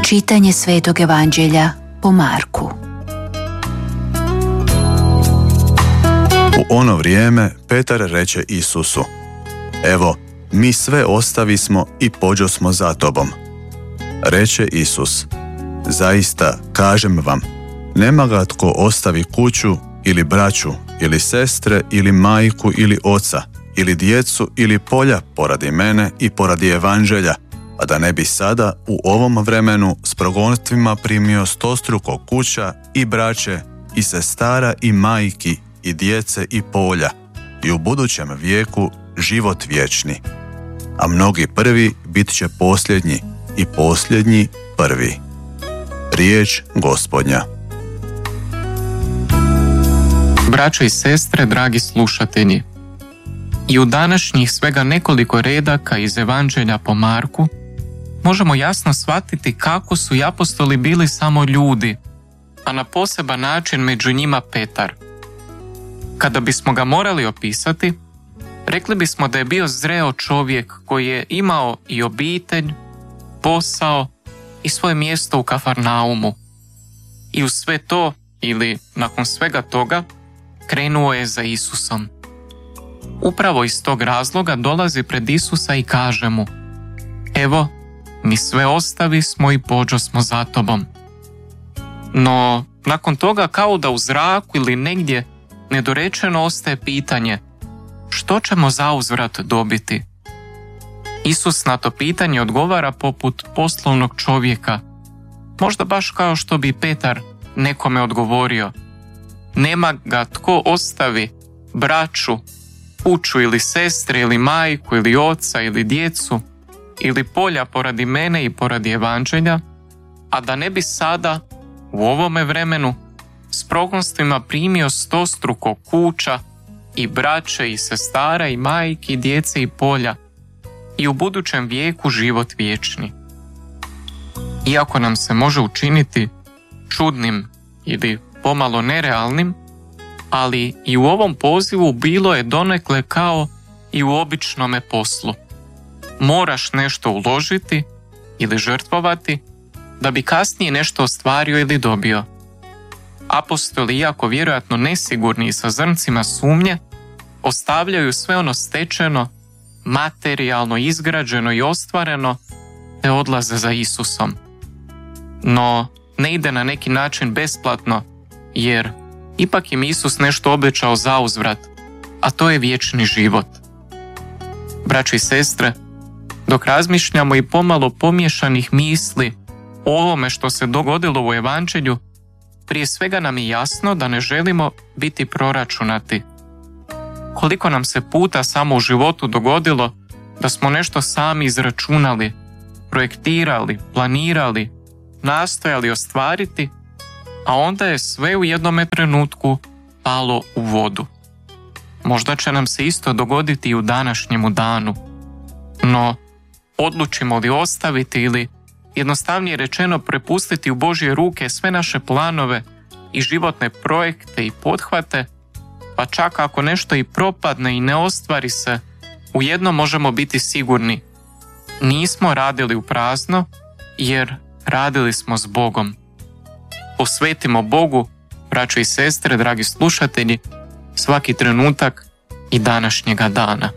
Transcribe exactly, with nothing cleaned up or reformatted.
Čitanje Svetog Evanđelja po Marku. U ono vrijeme Petar reče Isusu: Evo, mi sve ostavismo i pođosmo za tobom. Reče Isus: Zaista, kažem vam, nema ga tko ostavi kuću ili braću ili sestre ili majku ili oca ili djecu ili polja poradi mene i poradi Evanđelja, a da ne bi sada u ovom vremenu s progonstvima primio stostruko kuća i braće i sestara i majki i djece i polja i u budućem vijeku život vječni. A mnogi prvi bit će posljednji i posljednji prvi. Riječ Gospodnja. Braćo i sestre, dragi slušatelji, i u današnjih svega nekoliko redaka iz Evanđelja po Marku možemo jasno shvatiti kako su i apostoli bili samo ljudi, a na poseban način među njima Petar. Kada bismo ga morali opisati, rekli bismo da je bio zreo čovjek koji je imao i obitelj, posao i svoje mjesto u Kafarnaumu. I uz sve to, ili nakon svega toga, krenuo je za Isusom. Upravo iz tog razloga dolazi pred Isusa i kaže mu: Evo, mi sve ostavismo i pođosmo za tobom. No, nakon toga kao da u zraku ili negdje nedorečeno ostaje pitanje: što ćemo zauzvrat dobiti? Isus na to pitanje odgovara poput poslovnog čovjeka, možda baš kao što bi Petar nekome odgovorio: nema ga tko ostavi braću, kuću ili sestre ili majku ili oca ili djecu ili polja poradi mene i poradi Evanđelja, a da ne bi sada u ovome vremenu s progonstvima primio stostruko kuća i braće i sestara i majki i djece i polja i u budućem vijeku život vječni. Iako nam se može učiniti čudnim ili pomalo nerealnim, ali i u ovom pozivu bilo je donekle kao i u običnome poslu. Moraš nešto uložiti ili žrtvovati da bi kasnije nešto ostvario ili dobio. Apostoli, iako vjerojatno nesigurni i sa zrncima sumnje, ostavljaju sve ono stečeno, materijalno izgrađeno i ostvareno, te odlaze za Isusom. No, ne ide na neki način besplatno, jer ipak im Isus nešto obećao zauzvrat, a to je vječni život. Braćo i sestre, dok razmišljamo i pomalo pomješanih misli o ovome što se dogodilo u Evanđelju, prije svega nam je jasno da ne želimo biti proračunati. Koliko nam se puta samo u životu dogodilo da smo nešto sami izračunali, projektirali, planirali, nastojali ostvariti, a onda je sve u jednome trenutku palo u vodu. Možda će nam se isto dogoditi i u današnjemu danu. No, odlučimo li ostaviti ili, jednostavnije rečeno, prepustiti u Božje ruke sve naše planove i životne projekte i pothvate, pa čak ako nešto i propadne i ne ostvari se, u jedno možemo biti sigurni: nismo radili u prazno, jer radili smo s Bogom. Posvetimo Bogu, braćo i sestre, dragi slušatelji, svaki trenutak i današnjega dana.